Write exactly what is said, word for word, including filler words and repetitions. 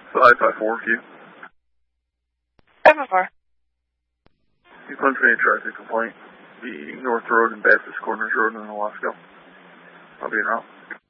five five four, Q. five five four. You punch me a traffic complaint. The North Road and Baptist Corners Road in Alaska. I'll be in out.